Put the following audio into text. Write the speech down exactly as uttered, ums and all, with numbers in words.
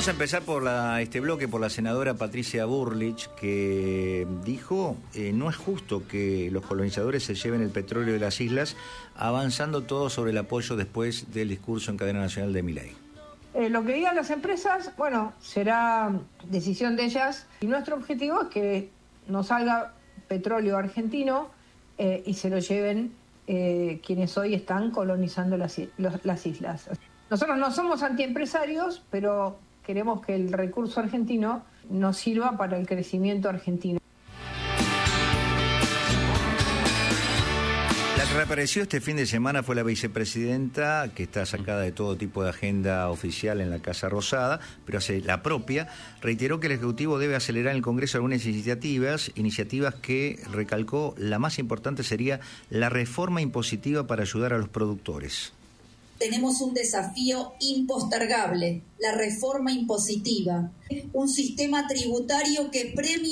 a empezar por la, este bloque por la senadora Patricia Bullrich, que dijo eh, no es justo que los colonizadores se lleven el petróleo de las islas, avanzando todo sobre el apoyo después del discurso en cadena nacional de Milei. Eh, lo que digan las empresas, bueno, será decisión de ellas, y nuestro objetivo es que no salga petróleo argentino eh, y se lo lleven eh, quienes hoy están colonizando las, los, las islas. Nosotros no somos antiempresarios, pero queremos que el recurso argentino nos sirva para el crecimiento argentino. La que reapareció este fin de semana fue la vicepresidenta, que está sacada de todo tipo de agenda oficial en la Casa Rosada, pero hace la propia. Reiteró que el Ejecutivo debe acelerar en el Congreso algunas iniciativas, iniciativas que, recalcó, la más importante sería la reforma impositiva para ayudar a los productores. Tenemos un desafío impostergable, la reforma impositiva, un sistema tributario que premie